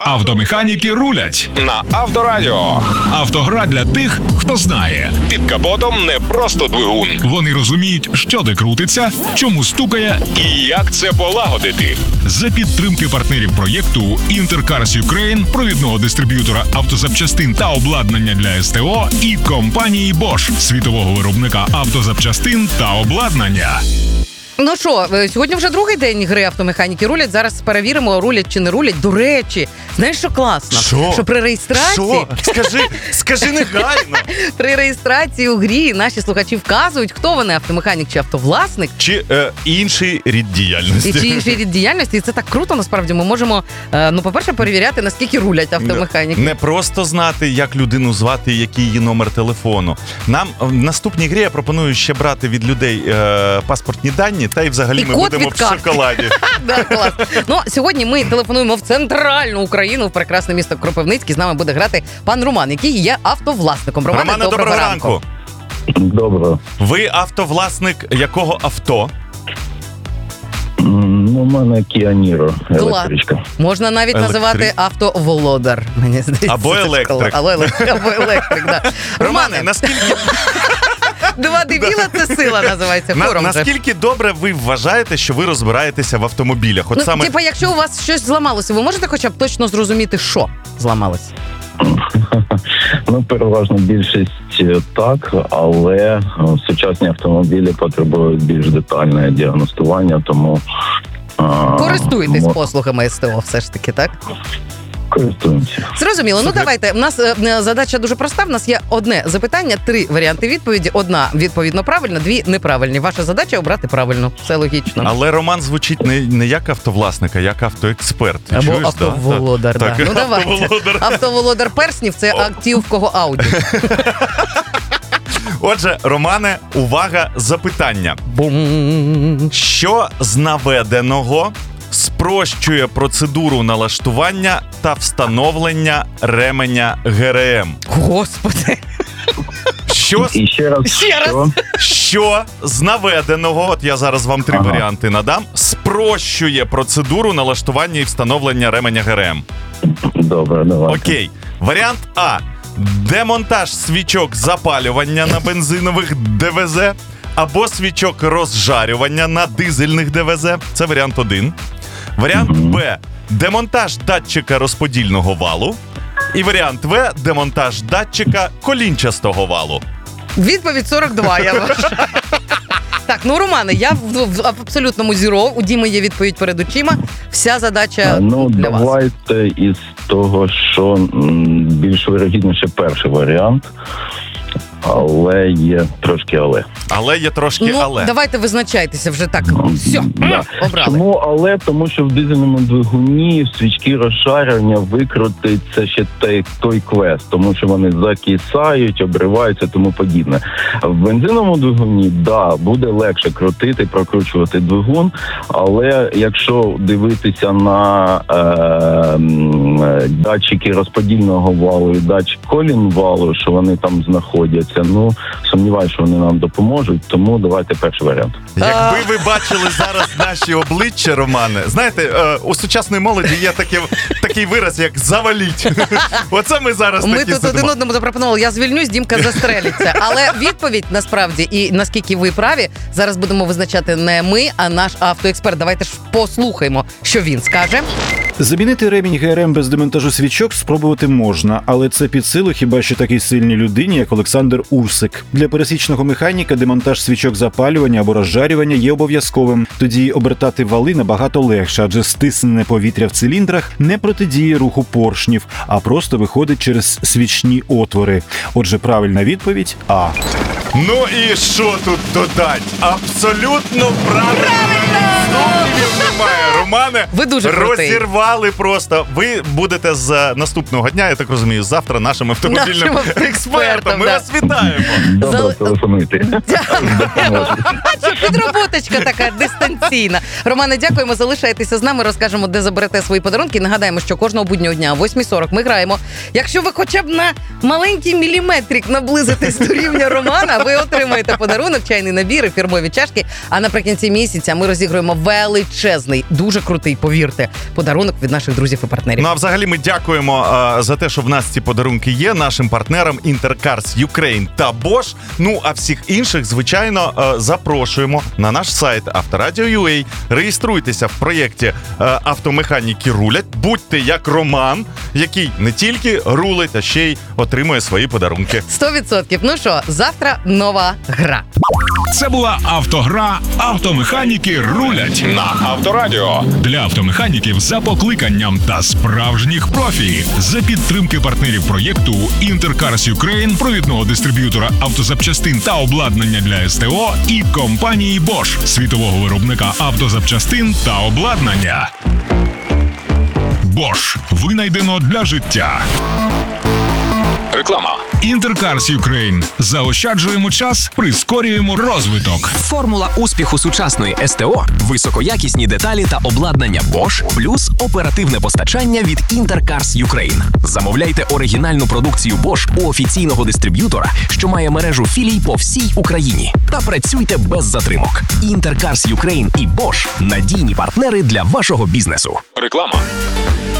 Автомеханіки рулять на Авторадіо. Автогра для тих, хто знає. Під капотом не просто двигун. Вони розуміють, що де крутиться, чому стукає І як це полагодити. За підтримки партнерів проєкту Intercars Ukraine, провідного дистриб'ютора автозапчастин та обладнання для СТО і компанії Bosch, світового виробника автозапчастин та обладнання. Ну що, сьогодні вже другий день гри «Автомеханіки рулять». Зараз перевіримо, рулять чи не рулять. До речі, знаєш, що класно? Що при реєстрації... Скажи негайно. При реєстрації у грі наші слухачі вказують, хто вони, автомеханік чи автовласник. Чи інший рід діяльності. Чи інший рід діяльності. І це так круто, насправді. Ми можемо, по-перше, перевіряти, наскільки рулять автомеханіки. Не просто знати, як людину звати, який її номер телефону. Нам в наступній грі я пропоную ще брати від людей паспортні дані, та й взагалі ми будемо в шоколаді. Да, клас. Ну, сьогодні ми телефонуємо в центральну Україну, в прекрасне місто Кропивницький. З нами буде грати пан Роман, який є автовласником. Романе, доброго ранку. Доброго. Ви автовласник якого авто? У мене Kia Niro, електричка. Можна навіть називати автоволодар, мені здається. Або електрик. Або електрик, да. Романе, наскільки... Два дебіла – це сила, називається форум. Наскільки добре ви вважаєте, що ви розбираєтеся в автомобілях? От саме... Типа, якщо у вас щось зламалося, ви можете хоча б точно зрозуміти, що зламалося? Переважно більшість так, але сучасні автомобілі потребують більш детальне діагностування, тому... Користуєтесь послугами СТО все ж таки, так? Користуємося. Зрозуміло. Ну, давайте. У нас задача дуже проста. В нас є одне запитання, 3 варіанти відповіді. Одна, відповідно, правильна, 2 неправильні. Ваша задача – обрати правильну. Все логічно. Але Роман звучить не як автовласник, а як автоексперт. Або чуєш, автоволодар. Так, Ну, давайте. Автоволодар перснів – це автівкового Ауді. Отже, Романе, увага, запитання. Бум. Що з наведеного спрощує процедуру налаштування та встановлення ременя ГРМ? Господи. І ще раз. Що з наведеного, от я зараз вам 3 варіанти надам, спрощує процедуру налаштування і встановлення ременя ГРМ? Добре, давайте. Окей. Варіант А. Демонтаж свічок запалювання на бензинових ДВЗ або свічок розжарювання на дизельних ДВЗ. Це варіант 1. Варіант Б. Демонтаж датчика розподільного валу. І варіант В. Демонтаж датчика колінчастого валу. Відповідь 42, я вважаю. Так, ну, Романе, я в абсолютному зіро. У Діми є відповідь перед очима. Вся задача для вас. Давайте із того, що більш вирогідніше перший варіант. Але є трошки але. Але є трошки але. Давайте визначайтеся вже так. Все, обрали. Чому але? Тому що в дизельному двигуні в свічки розшарювання викрутиться ще той квест, тому що вони закисають, обриваються, тому подібне. В бензиновому двигуні, буде легше крутити, прокручувати двигун, але якщо дивитися на датчики розподільного валу і датчик колін валу, що вони там знаходяться, сумніваюся, що вони нам допоможуть, тому давайте перший варіант. Якби ви бачили зараз наші обличчя, Романе, знаєте, у сучасної молоді є такий вираз, як «заваліть». Оце ми зараз такі сидимо. Ми тут один одному запропонували, я звільнюсь, Дімка застрелиться. Але відповідь, насправді, і наскільки ви праві, зараз будемо визначати не ми, а наш автоексперт. Давайте ж послухаємо, що він скаже. Замінити ремінь ГРМ без демонтажу свічок спробувати можна, але це під силу хіба що такій сильній людині, як Олександр Урсик. Для пересічного механіка демонтаж свічок запалювання або розжарювання є обов'язковим. Тоді обертати вали набагато легше, адже стиснене повітря в циліндрах не протидіє руху поршнів, а просто виходить через свічні отвори. Отже, правильна відповідь – А. Ну і що тут додать? Абсолютно правильно! Сумнівів немає. Романе, ви дуже розірвали просто. Ви будете з наступного дня, я так розумію, завтра нашим автомобільним експертом. Ми вас вітаємо. Добре, телефонуйте. Підроботочка така дистанційна. Романе, дякуємо, залишайтеся з нами, розкажемо, де заберете свої подарунки. Нагадаємо, що кожного буднього дня о 8:40 ми граємо. Якщо ви хоча б на маленький міліметрик наблизитесь до рівня Романа, ви отримаєте подарунок, чайний набір і фірмові чашки. А наприкінці місяця ми розігруємо величезну величезний, дуже крутий, повірте, подарунок від наших друзів і партнерів. Ну а взагалі ми дякуємо за те, що в нас ці подарунки є нашим партнерам Intercars Ukraine та Bosch. Ну а всіх інших, звичайно, запрошуємо на наш сайт Авторадіо.ua. Реєструйтеся в проєкті «Автомеханіки рулять». Будьте як Роман, який не тільки рулить, а ще й отримує свої подарунки. 100%. Ну що, завтра нова гра. Це була автогра «Автомеханіки рулять» На Авторадіо. для автомеханіків за покликанням та справжніх профі. За підтримки партнерів проєкту Intercars Ukraine, провідного дистриб'ютора автозапчастин та обладнання для СТО і компанії Bosch, світового виробника автозапчастин та обладнання. Bosch. Винайдено для життя. Реклама. Intercars Ukraine. Заощаджуємо час, прискорюємо розвиток. Формула успіху сучасної СТО – високоякісні деталі та обладнання Bosch, плюс оперативне постачання від Intercars Ukraine. Замовляйте оригінальну продукцію Bosch у офіційного дистриб'ютора, що має мережу філій по всій Україні. Та працюйте без затримок. Intercars Ukraine і Bosch – надійні партнери для вашого бізнесу. Реклама.